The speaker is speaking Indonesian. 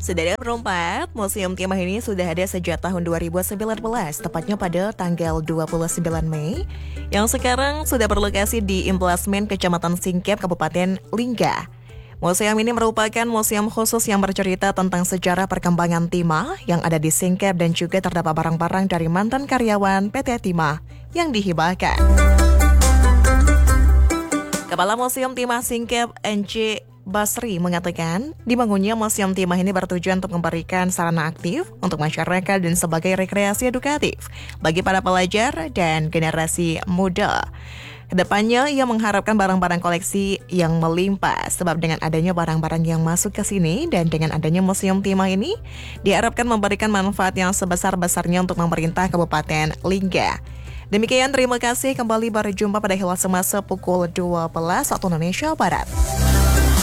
Saudara Perompak, Museum Timah ini sudah ada sejak tahun 2019, tepatnya pada tanggal 29 Mei, yang sekarang sudah berlokasi di Implasmen Kecamatan Singkep, Kabupaten Lingga. Museum ini merupakan museum khusus yang bercerita tentang sejarah perkembangan timah yang ada di Singkep dan juga terdapat barang-barang dari mantan karyawan PT Timah yang dihibahkan. Kepala Museum Timah Singkep, NC Basri, mengatakan dibangunnya Museum Timah ini bertujuan untuk memberikan sarana aktif untuk masyarakat dan sebagai rekreasi edukatif bagi para pelajar dan generasi muda. Kedepannya, ia mengharapkan barang-barang koleksi yang melimpah sebab dengan adanya barang-barang yang masuk ke sini dan dengan adanya Museum Timah ini diharapkan memberikan manfaat yang sebesar-besarnya untuk pemerintah Kabupaten Lingga. Demikian, terima kasih, kembali berjumpa pada Helat Semasa pukul 12 waktu Indonesia Barat.